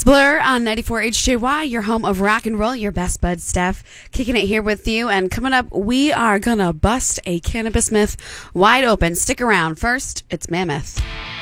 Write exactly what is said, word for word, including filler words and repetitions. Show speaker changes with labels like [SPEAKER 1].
[SPEAKER 1] Blur on ninety-four H J Y, your home of rock and roll, your best bud Steph, kicking it here with you. And coming up, we are going to bust a cannabis myth wide open. Stick around. First, it's Mammoth.